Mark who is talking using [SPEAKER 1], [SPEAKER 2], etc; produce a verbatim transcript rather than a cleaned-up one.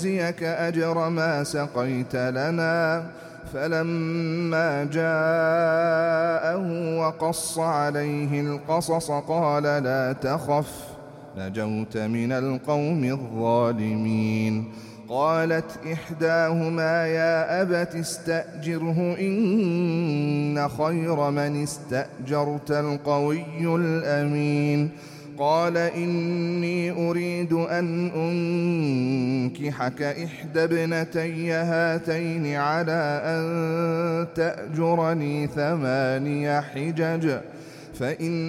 [SPEAKER 1] لنجزيك أجر ما سقيت لنا. فلما جاءه وقص عليه القصص قال لا تخف نجوت من القوم الظالمين. قالت إحداهما يا أبت استأجره إن خير من استأجرت القوي الأمين. قال إني أريد أن أنكحك إحدى ابنتي هاتين على أن تأجرني ثماني حجج فإن